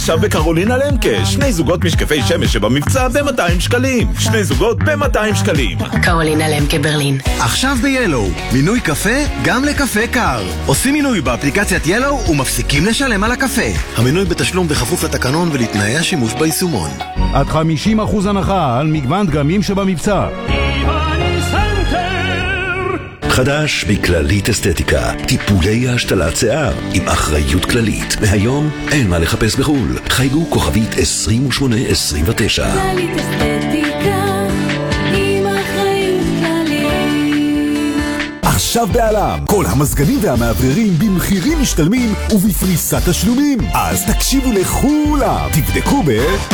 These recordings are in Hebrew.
עכשיו בקרולינה למקה, 2 זוגות משקפי שמש שבמבצע ב-200 שקלים. 2 זוגות ב-200 שקלים. קרולינה למקה ברלין. עכשיו ב-Yellow, מינוי קפה גם לקפה קר. עושים מינוי באפליקציית Yellow ומפסיקים לשלם על הקפה. המינוי בתשלום בכפוף לתקנון ולתנאי השימוש ביישומון. עד 50% הנחה על מגוון דגמים שבמבצע. חדש מכללית אסתטיקה, טיפולי השתלת שיער עם אחריות כללית. מהיום אין מה לחפש בחול. חייגו כוכבית 2829. כללית אסתטיקה עם אחריות כללית. עכשיו בעלם, כל המזגנים והמאווררים במחירים משתלמים ובפריסת תשלומים. אז תקשיבו לכולם, תבדקו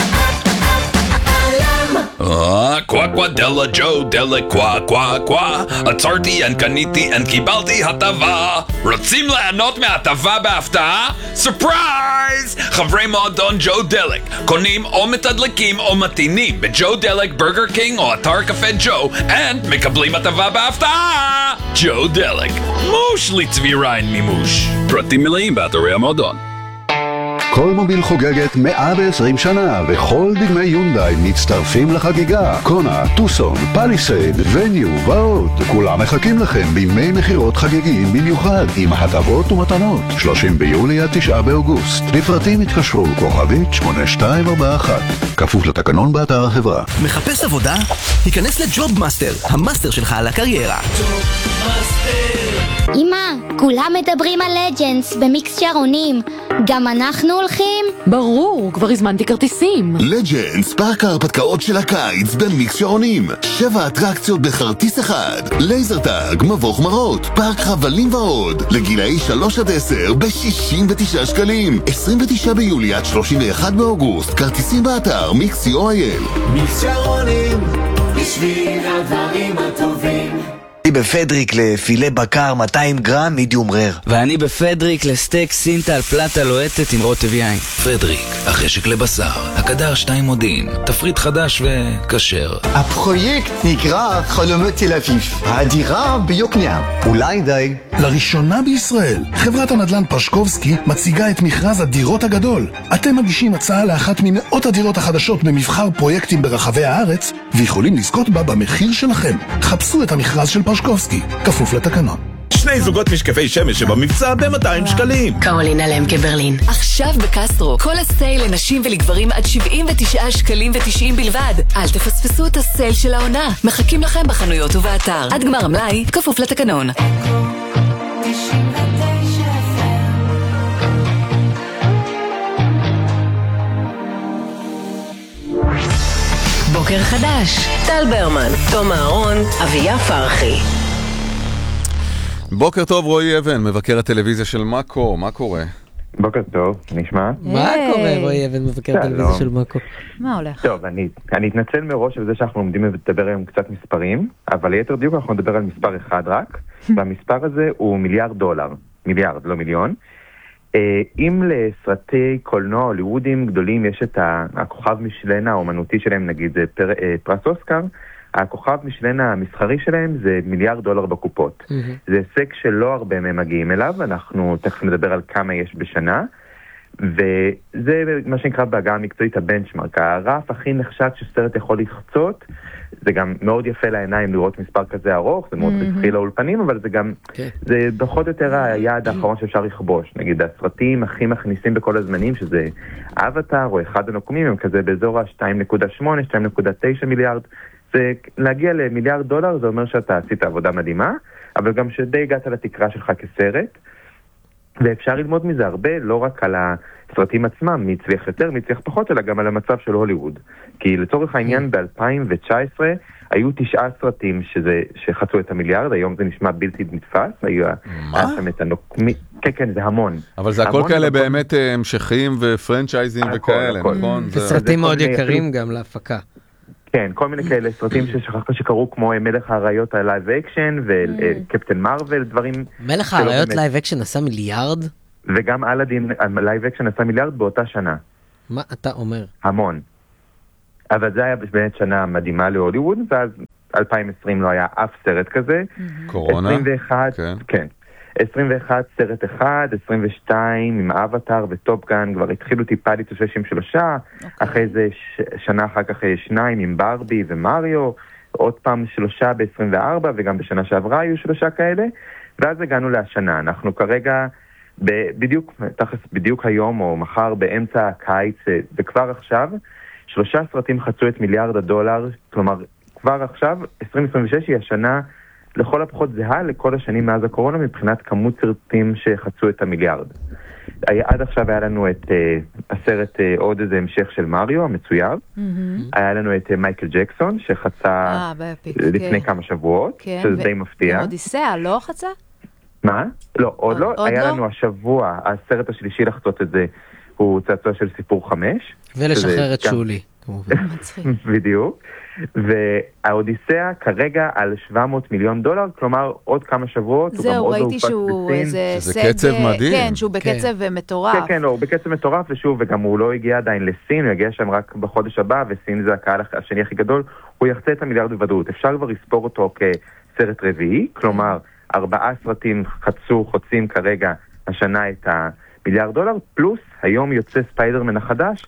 קווה קווה דלה ג'ו דלה קווה קווה קווה עצרתי קניתי קיבלתי הטבה. רוצים ליהנות מהטבה בהפתעה? סופרייז! חברי מועדון ג'ו דלק קונים או מתדלקים או מתינים בג'ו דלק, ברגר קינג או אתר קפה ג'ו מקבלים הטבה בהפתעה. ג'ו דלק, מוש לצבי ריין מימוש. פרטים מלאים באתרי המועדון. כל מוביל חוגגת 120 שנה, וכל דגמי יונדאי מצטרפים לחגיגה. קונה, טוסון, פליסייד, וניו ועוד. כולם מחכים לכם בימי מחירות חגיגיים במיוחד, עם הטבות ומתנות. 30 ביולי עד 9 באוגוסט. לפרטים התקשרו כוכבית 8241. כפוף לתקנון באתר החברה. מחפש עבודה? היכנס לג'וב מאסטר, המאסטר שלך על הקריירה. אמא, כולם מדברים על לג'נדס במיקס שערונים. גם אנחנו הולכים? ברור, כבר הזמנתי כרטיסים. לג'נדס, פארק ההרפתקאות של הקיץ במיקס שעונים. 7 אטרקציות בכרטיס אחד. לייזר טאג, מבוך מרות, פארק חבלים ועוד. לגילאי 3 עד 10 ב-69 שקלים. 29 ביולי עד 31 באוגוסט. כרטיסים באתר mix.co.il. מיקס שעונים, בשביל הדברים הטובים. אני בפדריק לפילה בקר 200 גרם מידיום רר. ואני בפדריק לסטייק סינטל פלטה לוהטת עם רוטב יין. פדריק, החשק לבשר, הקדר 2 מודיעין, תפריט חדש וכשר. הפרויקט נקרא חלומות תל אביב, הדירה ביוקנעם. אולי די. לראשונה בישראל, חברת הנדל"ן פשקובסקי מציגה את מכרז הדירות הגדול. אתם מגישים הצעה לאחת ממאות הדירות החדשות במבחר פרויקטים ברחבי הארץ, ויכולים לזכות בה במחיר שלכם. חפשו את המכרז של פשקובסקי, כפוף לתקנון. 2 זוגות משקפי שמש שבמבצע ב-200 שקלים. קרולינה למקה ברלין. עכשיו בקסטרו, כל הסייל לנשים ולגברים עד 79 שקלים ו90 בלבד. אל תפספסו את הסייל של העונה. מחכים לכם בחנויות ובאתר. עד גמר המלאי, כפוף לתקנון. בוקר חדש. טל ברמן, תום אהרון, אביה פרחי. בוקר טוב, רועי אבן, מבקר הטלוויזיה של מאקו, מה קורה? בוקר טוב, נשמע? מה קורה, רועי אבן, מבקר הטלוויזיה של מאקו? מה הולך? טוב, אני אתנצל מראש על זה שאנחנו עומדים לדבר היום קצת מספרים, אבל ליתר דיוק אנחנו נדבר על מספר אחד רק, והמספר הזה הוא $1 מיליארד, מיליארד, לא מיליון. אם לסרטי קולנוע הוליוודים גדולים יש את הכוכב משלן האומנותי שלהם, נגיד זה פרס אוסקר, הכוכב משלן המסחרי שלהם זה $1 מיליארד בקופות. זה הישג שלא הרבה מהם מגיעים אליו, אנחנו תכף נדבר על כמה יש בשנה, וזה מה שנקרא בהגה המקצועית הבנצ'מרק, הרף הכי נחשד שסרט יכול לחצות. זה גם מאוד יפה לעיניים לראות מספר כזה ארוך, זה מאוד רווחי לאולפנים, אבל זה גם, זה פחות או יותר היעד האחרון שאפשר לכבוש. נגיד, הסרטים הכי מכניסים בכל הזמנים, שזה אבטר או אחד הנוקמים, הם כזה באזור ה-2.8, 2.9 מיליארד. זה להגיע ל$1 מיליארד, זה אומר שאתה עשית עבודה מדהימה, אבל גם שדי הגעת לתקרה שלך כסרט, ואפשר ללמוד מזה הרבה, לא רק על הסרטים עצמם, מי הצליח יותר, מי הצליח פחות, אלא גם על המצב של הוליווד. כי לצורך העניין ב-2019 היו 9 סרטים שחצו את $1 מיליארד, היום זה נשמע בלתי נתפס, היה שם את הנוקמי, כן, זה המון. אבל זה הכל כאלה באמת המשכים ופרנצ'ייזים וכאלה, נכון? וסרטים מאוד יקרים גם להפקה. כן, כל מיני כאלה סרטים שקראו כמו מלך האריות הלייב אקשן וקפטן מרוול, דברים... מלך האריות לייב אקשן עשה $1 מיליארד? וגם אלאדין לייב אקשן עשה $1 מיליארד באותה שנה. מה אתה אומר? המון. אבל זה היה באמת שנה מדהימה להוליווד, ואז 2020 לא היה אף סרט כזה. קורונה? 21, כן. 21 סרט אחד, 22 עם אבטאר וטופגן, כבר התחילו טיפה להתאושש עם 3, אחרי זה שנה אחר כך 2 עם ברבי ומריו, עוד פעם 3 ב-24, וגם בשנה שעברה היו 3 כאלה, ואז הגענו לשנה. אנחנו כרגע בדיוק היום או מחר באמצע הקיץ, וכבר עכשיו 3 סרטים חצו את $1 מיליארד, כלומר כבר עכשיו 2026 היא השנה לכל הפחות זהה לכל השנים מאז הקורונה מבחינת כמות סרטים שחצו את $1 מיליארד. עד עכשיו היה לנו את הסרט עוד איזה המשך של מריו המצויר, היה לנו את מייקל ג'קסון שחצה לפני כמה שבועות, שזה די מפתיע. אודיסאה לא חצה? מה? לא, עוד לא. היה לנו השבוע, הסרט השלישי לחצות את זה הוא צעצוע של סיפור 5. ולשחרר את שולי. בדיוק. והאודיסאה כרגע על $700 מיליון, כלומר עוד כמה שבועות. זהו, ראיתי שהוא איזה שזה קצב מדהים. כן, שהוא בקצב מטורף. כן, הוא בקצב מטורף, ושוב, וגם הוא לא הגיע עדיין לסין, הוא יגיע שם רק בחודש הבא, וסין זה הקהל השני הכי גדול, הוא יחצה את $1 מיליארד בוודאות. אפשר כבר לספור אותו כסרט רביעי, כלומר 4 סרטים חוצים כרגע השנה את $1 מיליארד, פלוס היום יוצא ספיידרמן החדש.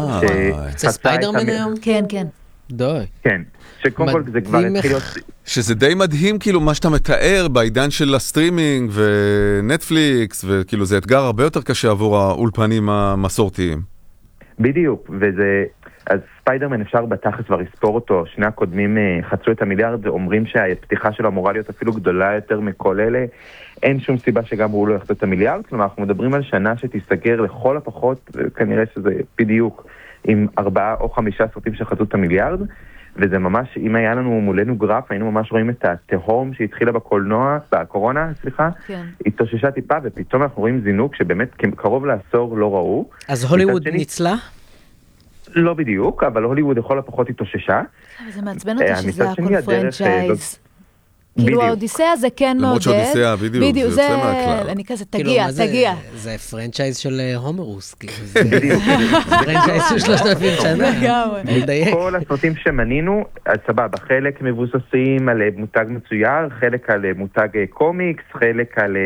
יוצא ספיידרמן היום? כן, כן. די. כן, שקודם כל זה כבר התחיל להיות... שזה די מדהים כאילו מה שאתה מתאר בעידן של הסטרימינג ונטפליקס, וכאילו זה אתגר הרבה יותר קשה עבור האולפנים המסורתיים. בדיוק, וזה... אז ספיידרמן אפשר בתכלס כבר לספור אותו, שני הקודמים חצו את $1 מיליארד, אומרים שהפתיחה שלו אמורה להיות אפילו גדולה יותר מכל אלה, אין שום סיבה שגם הוא לא יחצה את $1 מיליארד, כלומר אנחנו מדברים על שנה שתסתגר לכל הפחות, כנראה שזה בדיוק עם 4 או 5 סרטים שחצו את $1 מיליארד, וזה ממש, אם היה לנו מולנו גרף, היינו ממש רואים את התהום שהתחילה בקורונה, התאוששה טיפה, ופתאום אנחנו רואים זינוק שבאמת קרוב לעשור לא ראו. אז הוליווד ניצלה? לא בדיוק, אבל הוליווד לכל הפחות התאוששה. זה מעצבן אותי שזה הכל פרנצ'ייז. כאילו האודיסאה זה כן מעודד. למרות שאודיסאה, בדיוק, זה יוצא מהכלל. אני כזה, תגיע. זה פרנצ'ייז של הומרוס. בדיוק. פרנצ'ייז של 3,000 שנה. כל הסרטים שמנינו, סבבה, חלק מבוססים על מותג מצויר, חלק על מותג קומיקס, חלק על...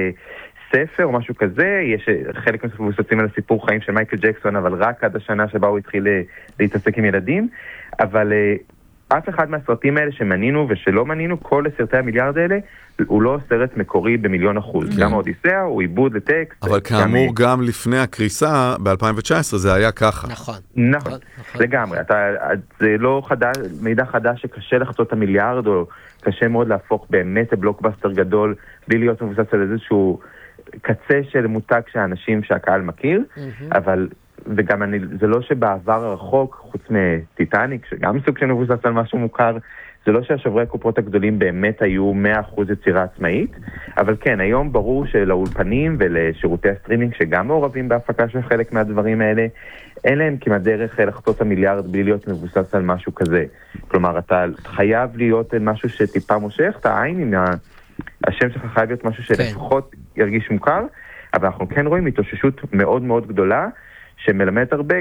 ספר או משהו כזה, יש חלק מבוססים על הסיפור חיים של מייקל ג'קסון, אבל רק עד השנה שבה הוא התחיל להתעסק עם ילדים, אבל אף אחד מהסרטים האלה שמנינו ושלא מנינו, כל סרטי $1 מיליארד האלה, הוא לא סרט מקורי ב1,000,000%. גם האודיסאה הוא עיבוד לטקסט. אבל כאמור גם לפני הקריסה, ב-2019 זה היה ככה. נכון, לגמרי. זה לא מידע חדש שקשה לחצות את $1 מיליארד, או קשה מאוד להפוך באמת לבלוקבאסטר גדול, בלי להיות מבוסס על איזשהו קצה של מותג שהקהל מכיר, אבל, וגם זה לא שבעבר הרחוק, חוץ מטיטניק, שגם סוג שמבוסס על משהו מוכר, זה לא שהשוברי הקופות הגדולים באמת היו 100% יצירה עצמאית, אבל כן, היום ברור שלאולפנים ולשירותי הסטרימינג, שגם מעורבים בהפקה של חלק מהדברים האלה, אין להם כמעט דרך לחצות $1 מיליארד בלי להיות מבוסס על משהו כזה. כלומר, אתה חייב להיות משהו שטיפה מושך, את העין עם השם שלך חייב להיות משהו שלפחות ירגיש מוכר, אבל אנחנו כן רואים התאוששות מאוד מאוד גדולה, שמלמדת הרבה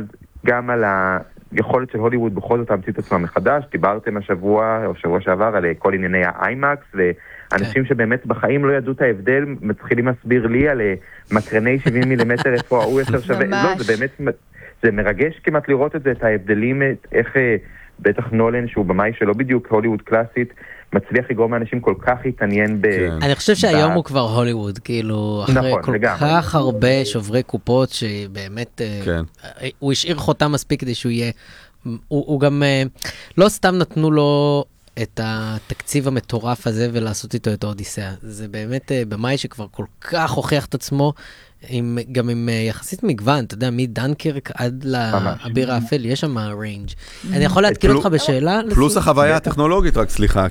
גם על היכולת של הוליווד בכל זאת להמציא את עצמם מחדש. דיברתם השבוע או שבוע שעבר על כל ענייני האיימקס, ואנשים שבאמת בחיים לא ידעו את ההבדל, מתחילים להסביר לי על מקרני 70 מילימטר איפה ההוא יותר שווה. לא, זה באמת, זה מרגש כמעט לראות את זה, את ההבדלים, איך בטח נולן, שהוא במאי שלא בדיוק הוליווד קלאסית, מצליח לגרום לאנשים כל כך להתעניין אני חושב שהיום הוא כבר הוליווד, כאילו, אחרי כל כך הרבה שוברי קופות, שבאמת, הוא השאיר חותם מספיק כדי שהוא יהיה, הוא גם, לא סתם נתנו לו את התקציב המטורף הזה, ולעשות איתו את האודיסאה. זה באמת במאי שכבר כל כך הוכיח את עצמו, גם עם יחסית מגוון, אתה יודע, מדנקרק עד לאביר האפל, יש שם ריינג'. אני יכול להתקיל אותך בשאלה? פלוס החוויה הטכנולוגית, רק סליחה,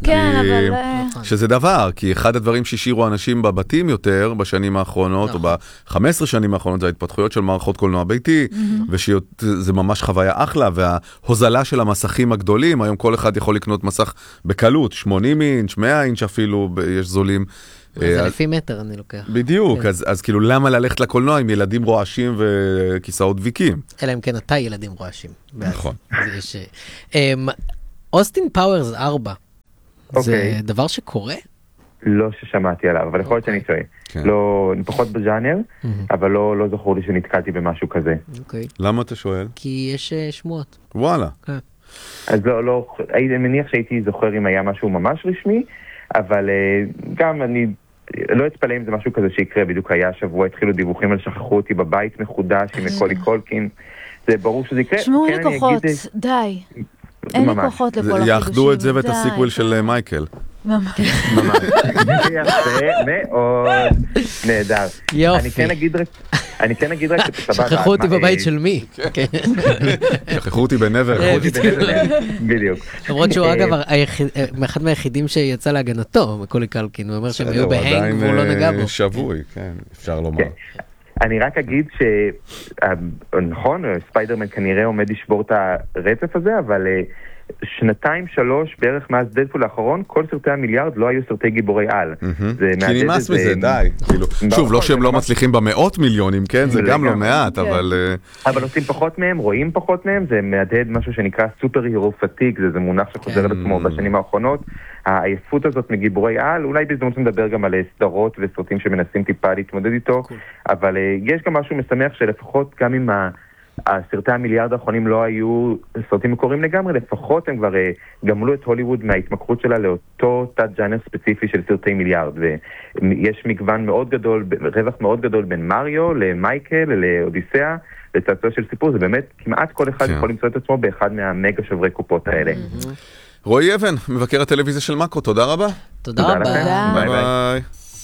שזה דבר, כי אחד הדברים שהשאירו אנשים בבתים יותר, בשנים האחרונות, או ב-15 שנים האחרונות, זה ההתפתחויות של מערכות קולנוע ביתי, ושזה ממש חוויה אחלה, וההוזלה של המסכים הגדולים, היום כל אחד יכול לקנות מסך בקלות, 80 אינץ', 100 אינץ' אפילו, יש זולים, זה לפי מטר אני לוקח. בדיוק, אז כאילו למה ללכת לקולנוע עם ילדים רועשים וכיסאות דביקים? אלא אם כן אתה ילדים רועשים. נכון. אוסטין פאוורס 4, זה דבר שקורה? לא ששמעתי עליו, אבל יכול להיות שאני טועה. לא, אני פחות בז'אנר, אבל לא זכור לי שנתקלתי במשהו כזה. למה אתה שואל? כי יש שמועות. וואלה. אז לא, אני מניח שהייתי זוכר אם היה משהו ממש רשמי, אבל גם אני לא אתפלא אם זה משהו כזה שיקרה, בדיוק היה השבוע, התחילו דיווחים על שכחו אותי בבית מחודש עם קולי קולקין, זה ברור שזה יקרה. שמעו לי כוחות, די. אין לי כוחות לכל החידושים. יאחדו את זה ואת הסיקוול של מייקל. ממש. זה יפה מאוד נהדר. יופי. אני כן אגיד רק שכחו אותי בבית של מי? שכחו אותי בנבר. בדיוק. למרות שהוא אגב אחד מהיחידים שיצא להגנתו מקולי קלקין, הוא אומר שהם היו בהנג והוא לא נגע בו. עדיין שבוי, כן, אפשר לומר. אני רק אגיד שנכון, ספיידרמן כנראה עומד לשבור את הרצף הזה, אבל 2-3 בערך מאז דדפול האחרון, כל סרטי המיליארד לא היו סרטי גיבורי על. כי נמאס מזה, די. שוב, לא שהם לא מצליחים במאות מיליונים, כן? זה גם לא מעט, אבל... אבל עושים פחות מהם, רואים פחות מהם, זה מהדהד משהו שנקרא סופר הירו פטיג, זה מונח שחוזר על עצמו בשנים האחרונות. העייפות הזאת מגיבורי על, אולי בהזדמנות נדבר גם על סדרות וסרטים שמנסים טיפה להתמודד איתו, אבל יש גם משהו משמח שלפחות גם אם הסרטי המיליארד האחרונים לא היו סרטים מקוריים לגמרי, לפחות הם כבר גמלו את הוליווד מההתמכרות שלה לאותו תת ג'אנר ספציפי של סרטי מיליארד, ויש מגוון מאוד גדול, רווח מאוד גדול בין מריו למייקל, לאודיסאה, לצעצוע של סיפור, זה באמת כמעט כל אחד יכול למצוא את עצמו באחד מהמגה שברי קופות האלה. רועי אבן, מבקר הטלוויזיה של מקו, תודה רבה. תודה רבה. ביי ביי.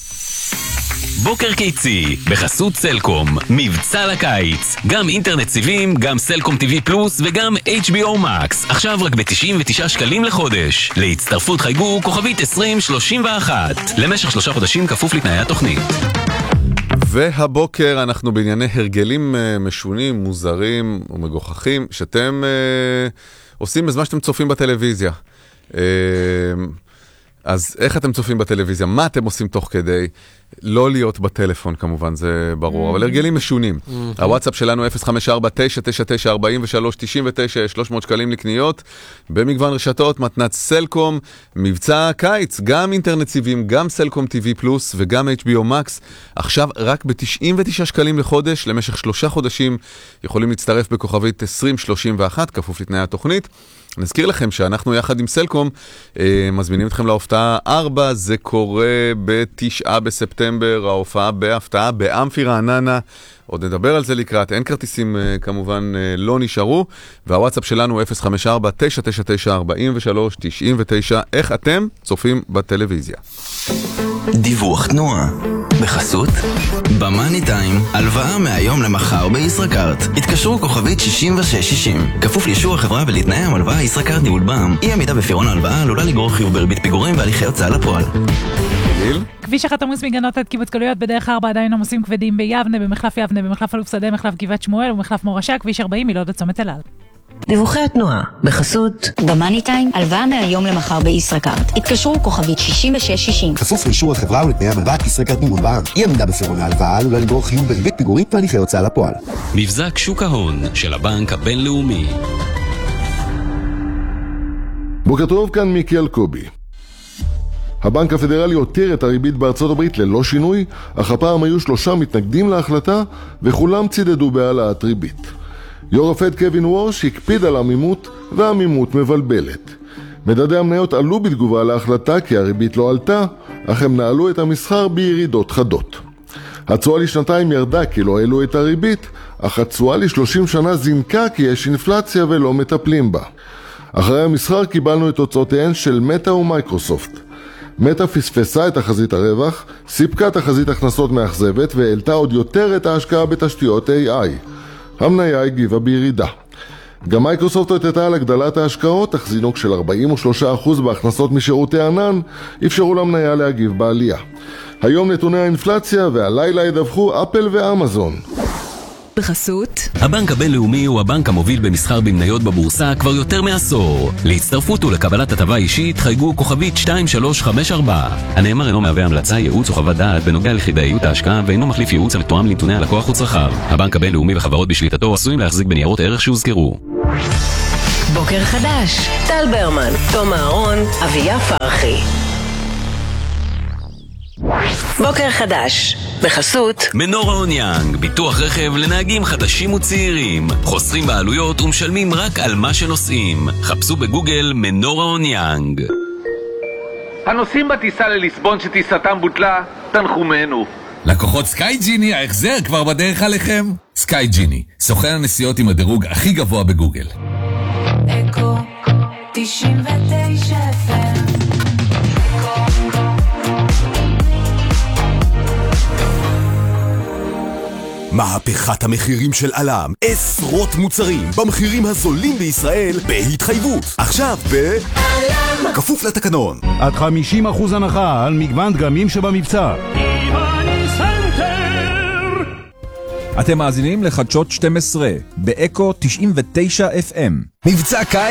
בוקר קיצי, בחסות סלקום, מבצע לקיץ, גם אינטרנט סיבים, גם סלקום TV פלוס וגם HBO Max, עכשיו רק ב-99 שקלים לחודש. להצטרפות חייגו כוכבית 2031, למשך 3 חודשים כפוף לתנאי התוכנית. והבוקר אנחנו בענייני הרגלים משונים, מוזרים ומגוחכים, שאתם עושים בזמן שאתם צופים בטלוויזיה. אז איך אתם צופים בטלוויזיה? מה אתם עושים תוך כדי? לא להיות בטלפון כמובן, זה ברור, אבל הרגלים משונים. הוואטסאפ שלנו 054-999-4399, 300 שקלים לקניות, במגוון רשתות, מתנת סלקום, מבצע קיץ, גם אינטרנט סיבים, גם סלקום TV פלוס וגם HBO Max, עכשיו רק ב-99 שקלים לחודש, למשך 3 חודשים, יכולים להצטרף בכוכבית 2031, כפוף לתנאי התוכנית. נזכיר לכם שאנחנו יחד עם סלקום מזמינים אתכם להופעה 4, זה קורה ב-9 בספטמבר, ההופעה בהפתעה באמפי רעננה, עוד נדבר על זה לקראת, אין כרטיסים כמובן לא נשארו, והוואטסאפ שלנו 054-999-4399, איך אתם צופים בטלוויזיה? דיווח תנועה בחסות במאני טיים, הלוואה מהיום למחר בישראכרט. התקשרו כוכבית 6660, כפוף לאישור החברה ולתנאי המלוואה. ישראכרט ניהול בע"מ, אי עמידה בפירעון ההלוואה עלולה לגרור חיוב בריבית פיגורים והליכי הוצאה לפועל. כביש 1 עמוס מגנות עד קיבוץ גלויות, בדרך 4 עדיין עמוסים כבדים ביבנה, במחלף יבנה, במחלף אלוף שדה, מחלף גבעת שמואל ומחלף מורשה, כביש 40 מלוד עד צומת אל על. דיווחי התנועה בחסות במאני טיים, הלוואה מהיום למחר בישראכרט. התקשרו כוכבית 6660. כפוף לאישור החברה ולתנאי המלוואה. ישראכרט ניהול בע"מ, אי עמידה בפירעון ההלוואה עלולה לגרור חיוב בריבית פיגורים והליכי הוצאה לפועל. מבזק שוק ההון של הבנק הבינלאומי. בוקר טוב, כאן מיקי אלקובי. הבנק הפדרלי הותיר את הריבית בארצות הברית ללא שינוי, אך הפעם היו 3 מתנגדים להחלטה וכולם צידדו בהעלאת ריבית. יו"ר הפד קווין וורש הקפיד על עמימות, והעמימות מבלבלת. מדדי המניות עלו בתגובה להחלטה כי הריבית לא עלתה, אך הם נעלו את המסחר בירידות חדות. התשואה לשנתיים ירדה כי לא העלו את הריבית, אך התשואה ל30 שנה זינקה כי יש אינפלציה ולא מטפלים בה. אחרי המסחר קיבלנו את תוצאותיהן של מטא ומייקרוסופט. מטא פספסה את תחזית הרווח, סיפקה תחזית הכנסות מאכזבת והעלתה עוד יותר את ההשקעה בתשתיות AI. המניה הגיבה בירידה. גם מייקרוסופט הטטה על הגדלת ההשקעות, אך זינוק של 43% בהכנסות משירותי ענן אפשרו למניה להגיב בעלייה. היום נתוני האינפלציה, והלילה ידווחו אפל ואמזון. בחסות הבנק הבינלאומי הוא הבנק המוביל במסחר במניות בבורסה כבר יותר מעשור. להצטרפות ולקבלת הטבה אישית חייגו כוכבית 2354. הנאמר אינו מהווה המלצה, ייעוץ או חוות דעת בנוגע לכדאיות ההשקעה ואינו מחליף ייעוץ המתואם לנתוני הלקוח וצרכיו. הבנק הבינלאומי וחברות בשליטתו עשויים להחזיק בניירות ערך שהוזכרו. בוקר חדש, טל ברמן, תום אהרון, אביה פרחי. בוקר חדש, בחסות מנורה אוניאנג, ביטוח רכב לנהגים חדשים וצעירים. חוסכים בעלויות ומשלמים רק על מה שנוסעים. חפשו בגוגל מנורה אוניאנג. הנוסעים בטיסה לליסבון שטיסתם בוטלה, תנחומנו. לקוחות סקאי ג'יני, ההחזר כבר בדרך עליכם. סקאי ג'יני, סוכן הנסיעות עם הדירוג הכי גבוה בגוגל. אקו 99 FM. מהפכת המחירים של אלם, עשרות מוצרים במחירים הזולים בישראל בהתחייבות. עכשיו אלם, כפוף לתקנון. עד 50% הנחה על מגוון דגמים שבמבצע. אתם מאזינים לחדשות 12 באקו 99 FM. מבצע קיץ